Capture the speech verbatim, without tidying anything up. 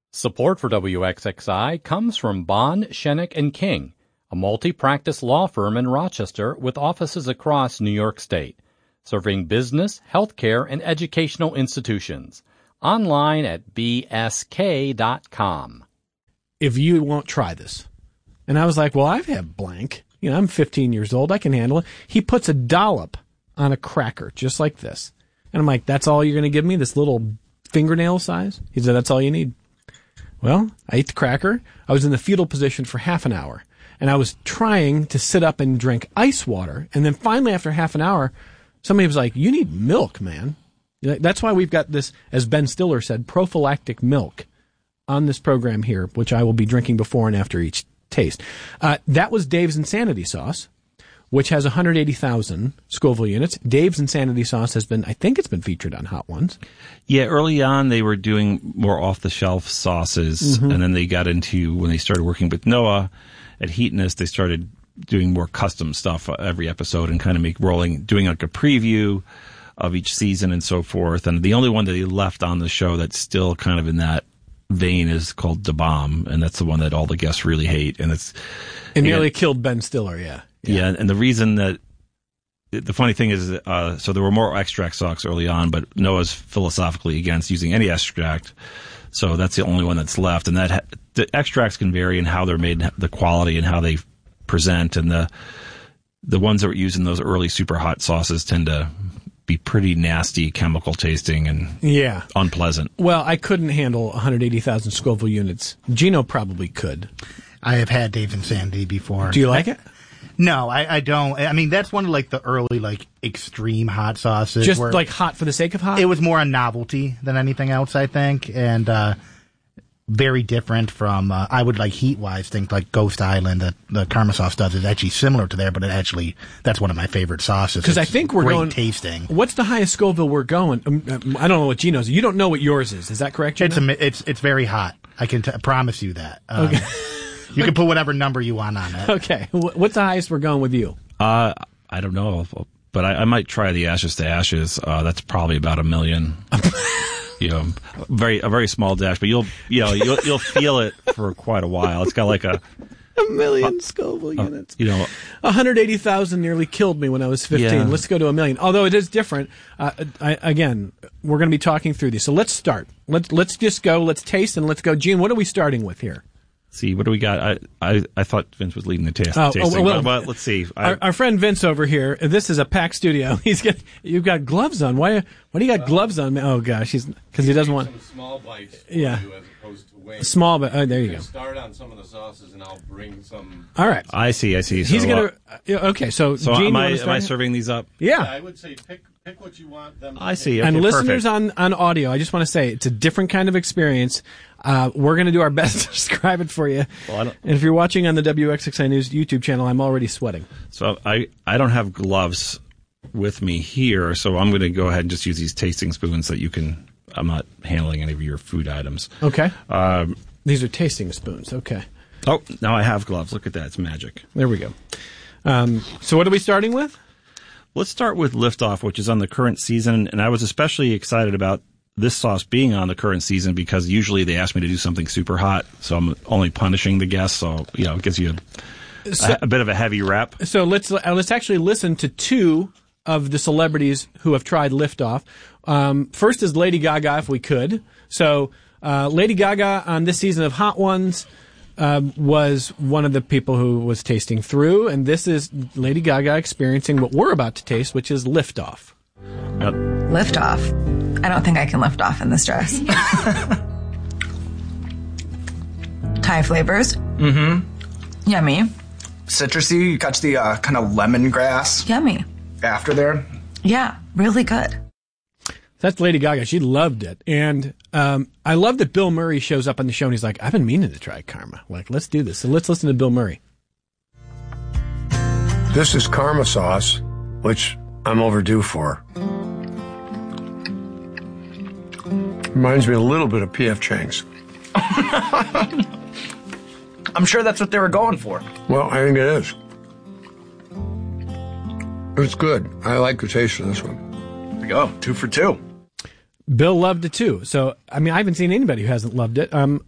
Support for W X X I comes from Bond, Shenik and King, a multi-practice law firm in Rochester with offices across New York State, serving business, healthcare, and educational institutions. Online at b s k dot com. If you won't try this. And I was like, well, I've had blank. You know, I'm fifteen years old. I can handle it. He puts a dollop on a cracker, just like this. And I'm like, that's all you're going to give me? This little fingernail size? He said, that's all you need. Well, I ate the cracker. I was in the fetal position for half an hour. And I was trying to sit up and drink ice water. And then finally, after half an hour, somebody was like, you need milk, man. That's why we've got this, as Ben Stiller said, prophylactic milk on this program here, which I will be drinking before and after each taste. Uh, that was Dave's Insanity Sauce, which has one hundred eighty thousand Scoville units. Dave's Insanity Sauce has been, I think it's been featured on Hot Ones. Yeah, early on they were doing more off-the-shelf sauces, mm-hmm. and then they got into, when they started working with Noah at Heatonist, they started doing more custom stuff every episode and kind of make rolling, doing like a preview of each season and so forth. And the only one that he left on the show that's still kind of in that vein is called Da Bomb, and that's the one that all the guests really hate. And it's it nearly again, killed Ben Stiller, yeah. yeah. Yeah, and the reason that the funny thing is, uh, so there were more extract sauce early on, but Noah's philosophically against using any extract, so that's the only one that's left. And that the extracts can vary in how they're made, the quality, and how they present. And the the ones that were used in those early super hot sauces tend to be pretty nasty, chemical tasting, and yeah. unpleasant. Well, I couldn't handle one hundred eighty thousand Scoville units. Gino probably could. I have had Dave's Insanity before. Do you like it? No, I, I don't. I mean, that's one of like the early like extreme hot sauces. Just where like hot for the sake of hot? It was more a novelty than anything else, I think, and uh, very different from. Uh, I would like heat wise think like Ghost Island that the Karma sauce does is actually similar to there, but it actually that's one of my favorite sauces. Because I think we're great going tasting. What's the highest Scoville we're going? Um, I don't know what Gino's. You don't know what yours is. Is that correct, Gino? It's a, it's it's very hot. I can t- promise you that. Um, okay. You can put whatever number you want on it. Okay. What's the highest we're going with you? Uh, I don't know, but I, I might try the Ashes to Ashes. Uh, that's probably about a million. You know, very a very small dash, but you'll you know you'll you'll feel it for quite a while. It's got like a a million Scoville uh, units. You know, one hundred eighty thousand nearly killed me when I was fifteen. Yeah. Let's go to a million. Although it is different. Uh, I, again, we're going to be talking through these. So let's start. Let's let's just go. Let's taste and let's go. Gene, what are we starting with here? See, what do we got? I, I, I thought Vince was leading the taste, oh, tasting, oh, well, but, but let's see. Our, our friend Vince over here. This is a packed studio. He's got you've got gloves on. Why? Why do you got gloves on? Oh gosh, he's because he doesn't want some small bites. For yeah, you as opposed to wings. Small, but oh, there you go. Start on some of the sauces, and I'll bring some. All right. I see. I see. He's so, gonna. Uh, okay, so so Gene, am I? am I serving these up? Yeah. yeah. I would say pick pick what you want them. To I see. take. Okay, and listeners perfect. on on audio, I just want to say it's a different kind of experience. Uh, we're going to do our best to describe it for you. Well, I don't, and if you're watching on the W X X I News YouTube channel, I'm already sweating. So I, I don't have gloves with me here, so I'm going to go ahead and just use these tasting spoons that you can. I'm not handling any of your food items. Okay. Um, These are tasting spoons. Okay. Oh, now I have gloves. Look at that. It's magic. There we go. Um, so what are we starting with? Let's start with Liftoff, which is on the current season, and I was especially excited about this sauce being on the current season because usually they ask me to do something super hot, so I'm only punishing the guests. So you know, it gives you a, so, a, a bit of a heavy rep. So let's uh, let's actually listen to two of the celebrities who have tried Liftoff. Um, first is Lady Gaga, if we could. So uh, Lady Gaga on this season of Hot Ones um, was one of the people who was tasting through, and this is Lady Gaga experiencing what we're about to taste, which is Liftoff. Yep. Liftoff. I don't think I can lift off in this dress. Thai flavors. Mm-hmm. Yummy. Citrusy. You catch the uh, kind of lemongrass. Yummy. After there. Yeah, really good. That's Lady Gaga. She loved it. And um, I love that Bill Murray shows up on the show and he's like, I've been meaning to try Karma. Like, let's do this. So let's listen to Bill Murray. This is Karma sauce, which I'm overdue for. Reminds me a little bit of P F Chang's. I'm sure that's what they were going for. Well, I think it is. It's good. I like the taste of this one. There we go. Two for two. Bill loved it too. So, I mean, I haven't seen anybody who hasn't loved it. Um,